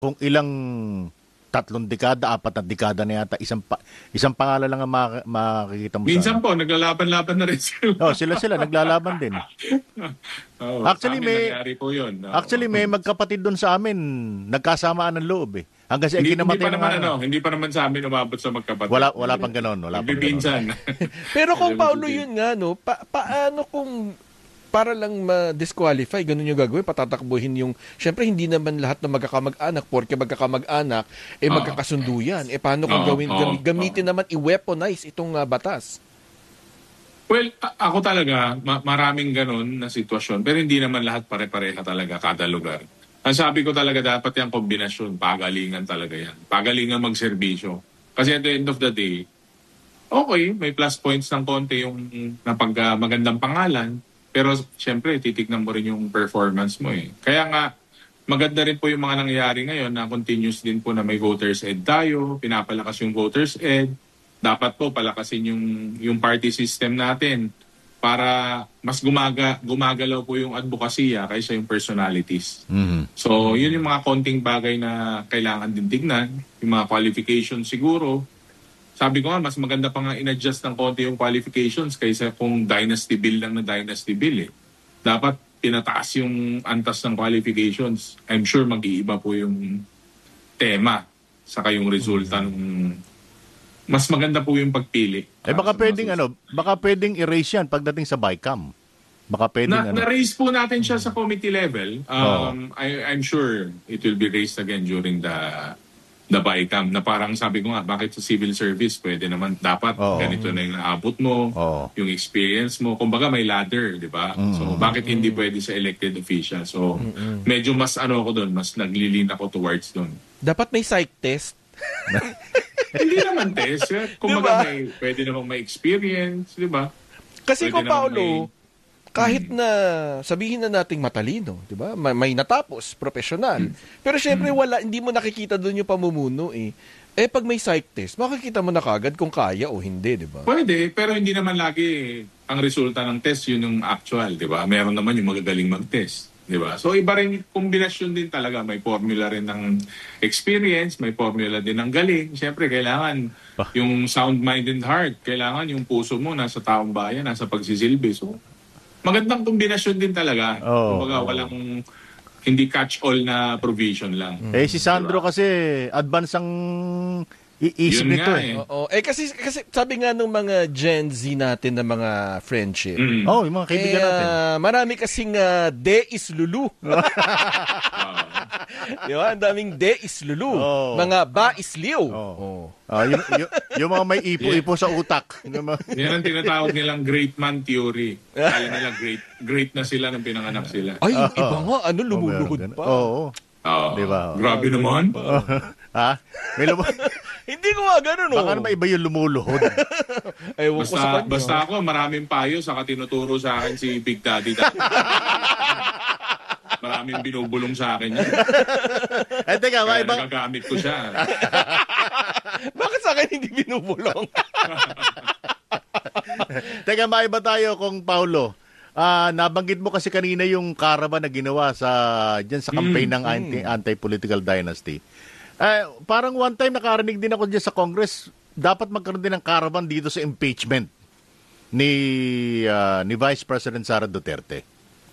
kung ilang 3 dekada, 4 na dekada na yata, isang pangalan lang ang makikita mo Minsan sa... po, naglalaban-laban na rin sila. Oh, sila naglalaban din. Actually, nangyari po yun. Actually, may magkapatid doon sa amin, nagkasamaan ng loob eh. Hanggang sa kinamatay hindi pa naman sa amin umabot sa magkapatid. Wala pang ganon. Bibinsan. Pero kung Paulo yun nga, no, paano kung para lang ma-disqualify, ganun yung gagawin, patatakbuhin yung, syempre hindi naman lahat ng magkakamag-anak, porke magkakamag-anak, magkakasundo yan. Paano kung gamitin naman, i-weaponize itong batas? Well, ako talaga, maraming ganun na sitwasyon, pero hindi naman lahat pare-pareha talaga kada lugar. Ang sabi ko talaga, dapat yung kombinasyon, pagalingan talaga yan. Pagalingan magserbisyo. Kasi at the end of the day, okay, may plus points ng konti yung magandang pangalan, pero siyempre, titignan mo rin yung performance mo eh. Kaya nga, maganda rin po yung mga nangyayari ngayon na continuous din po na may voters ed tayo, pinapalakas yung voters ed. Dapat po palakasin yung party system natin para mas gumagalaw po yung advokasya kaysa yung personalities. Mm-hmm. So, yun yung mga konting bagay na kailangan din tignan. Yung mga qualifications siguro. Sabi ko nga, mas maganda pa nga in-adjust ng konti yung qualifications kaysa kung dynasty bill lang na dynasty bill eh. Dapat pinataas yung antas ng qualifications. I'm sure mag-iiba po yung tema saka yung resulta ng... Mas maganda po yung pagpili. Baka pwedeng erase yan pagdating sa BICAM. Baka pwedeng na-raise po natin siya sa committee level. I'm sure it will be raised again during the BICAM na parang sabi ko nga, bakit sa civil service pwede naman, dapat ganito na yung naabot mo, yung experience mo. Kumbaga may ladder, di ba? So bakit hindi pwede sa elected official? So medyo mas ako doon, mas naglilin ako towards doon. Dapat may psych test. Hindi naman test. Kumbaga pwede namang may experience, di ba? Kasi kung Paulo, kahit na sabihin na nating matalino, 'di ba? May natapos, professional. Pero syempre hindi mo nakikita doon yung pamumuno eh. Pag may psych test, makikita mo na kagad kung kaya o hindi, 'di ba? Pwede, pero hindi naman lagi ang resulta ng test yun yung actual, 'di ba? Meron naman yung magagaling mag-test, 'di ba? So iba rin kombinasyon din talaga, may formula rin ng experience, may formula din ng galing. Syempre kailangan yung sound mind and heart, kailangan yung puso mo nasa taong bayan, nasa pagsisilbi. So magandang kombinasyon din talaga. Kumbaga, walang hindi catch-all na provision lang. Si Sandro diba? Kasi advance ang iisip nito eh. Kasi sabi nga ng mga Gen Z natin na mga friendship. Yung mga kaibigan natin. Marami kasing de is lulu. Diba? Ang daming de is lulu. Mga ba is liw. Yung mga may ipo-ipo sa utak. Yan ang tinatawag nilang great man theory. Kaya nila great na sila nang pinanganak sila. Ay, iba nga. Lumuluhod pa. Diba? Grabe naman. Ha? Hindi ko nga ganun. Baka naman iba yung lumuluhod. Basta ako, maraming payo saka tinuturo sa akin si Big Daddy. Maraming binubulong sa akin yan. Teka, kaya nagagamit ko siya. Bakit sa akin hindi binubulong? Teka, maiba tayo kung Paulo. Nabanggit mo kasi kanina yung caravan na ginawa dyan sa campaign ng anti-political dynasty. Parang one time nakarinig din ako dyan sa Congress, dapat magkaroon din ng caravan dito sa impeachment ni Vice President Sara Duterte.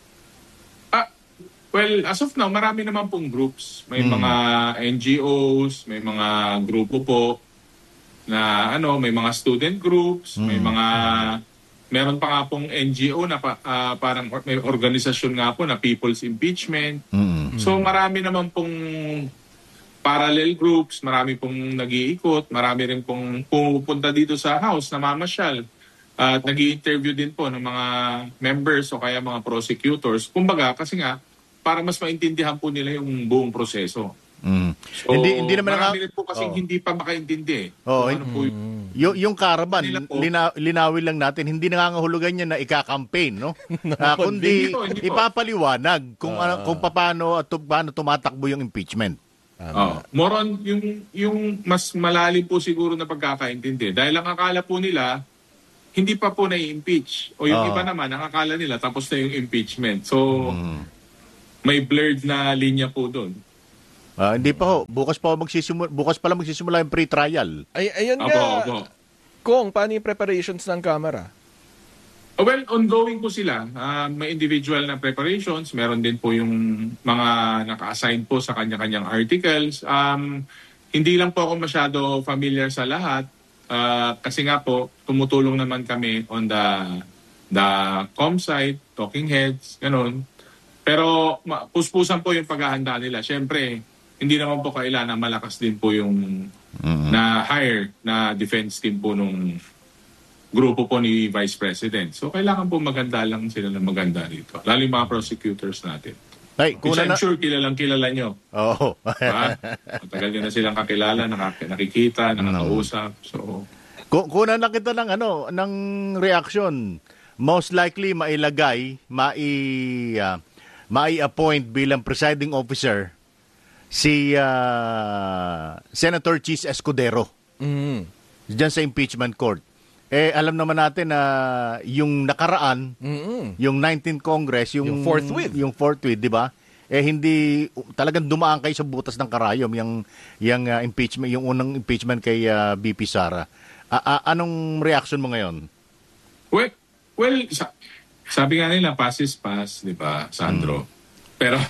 Well, as of now, marami naman pong groups. May mga NGOs, may mga grupo po na may mga student groups, meron pa nga pong NGO na parang may organisasyon nga po na People's Impeachment. So marami naman pong parallel groups, marami pong nag-iikot, marami rin pong pumupunta dito sa house na mamasyal. At nag-i-interview din po ng mga members o kaya mga prosecutors. Kumbaga, kasi nga, para mas maintindihan po nila yung buong proseso. So, hindi naman marami rin po kasi hindi pa makaintindi. Yung caravan, linawin lang natin, hindi nangangahulugan niya na ika-campaign, no? Kundi ipapaliwanag kung paano tumatakbo yung impeachment. More on yung mas malalim po siguro na pagkakaintindi. Dahil ang akala po nila, hindi pa po na-impeach. O yung iba naman, ang akala nila, tapos na yung impeachment. So, may blurred na linya po doon. Hindi pa ho. Bukas pa lang magsisimula yung pre-trial. Ayun Opo, nga. opo. Kung, paano yung preparations ng Kamara? Well, ongoing po sila. May individual na preparations. Meron din po yung mga naka-assign po sa kanya-kanyang articles. Hindi lang po ako masyado familiar sa lahat. Kasi nga po, tumutulong naman kami on the com site, talking heads, ganun. Pero puspusan po yung paghahanda nila. Siyempre, hindi naman po kailangan malakas din po yung na-hire na defense team po nung grupo po ni Vice President. So, kailangan po maganda lang sila na maganda dito. Lalo yung mga prosecutors natin. Ay, Which I'm sure kilala nyo. Oo. Matagal nyo na silang kakilala, nakikita, nakakausap. So, Kunan lang kita ng reaction. Most likely mai-appoint bilang presiding officer si Senator Chis Escudero. Diyan sa impeachment court. Alam naman natin na yung nakaraan, yung 19th Congress, yung fourth with, di ba? Hindi talagang dumaan kayo sa butas ng karayom yung impeachment, yung unang impeachment kay BP Sara. Anong reaction mo ngayon? Well, sabi nga nila, pass is pass, di ba, Sandro? Pero,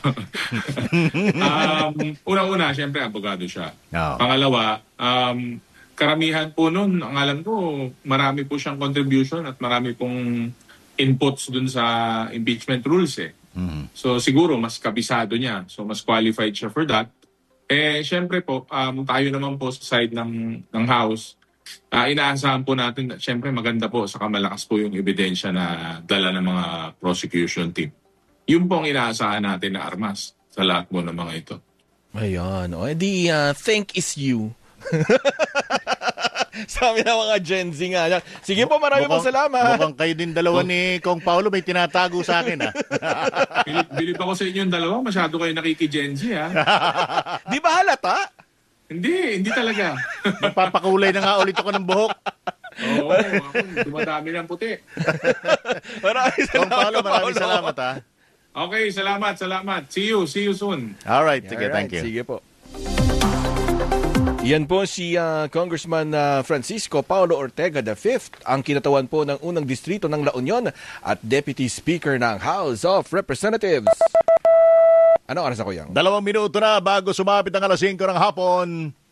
unang-una, syempre, abogado siya. Oh. Pangalawa, karamihan po nun, ang alam ko, marami po siyang contribution at marami pong inputs dun sa impeachment rules eh. So, siguro, mas kabisado niya. So, mas qualified siya for that. Syempre po, tayo naman po sa side ng House, inaasahan po natin, syempre maganda po, saka malakas po yung ebidensya na dala ng mga prosecution team. Yun po ang inaasahan natin na armas sa lahat mo ng mga ito. Ayan. Thank is you. Sabi ng mga Gen Z nga. Sige po, marami pong salamat. Mukhang kayo din dalawa ni Kong Paulo may tinatago sa akin. Bilib ako sa inyong dalawa. Masyado kayo nakiki-Gen Z, ha? Di ba halata? Hindi talaga. Magpapakulay na nga ulit ako ng buhok. Oo, ako, dumadami ng puti. Kong Paulo, maraming salamat, ha? Okay, salamat. See you soon. Alright, sige, thank you. Sige po. Yan po si Congressman Francisco Paulo Ortega V, ang kinatawan po ng unang distrito ng La Union at Deputy Speaker ng House of Representatives. Anong oras ako yan? 2 minuto na bago sumapit ang 5:00 ng hapon.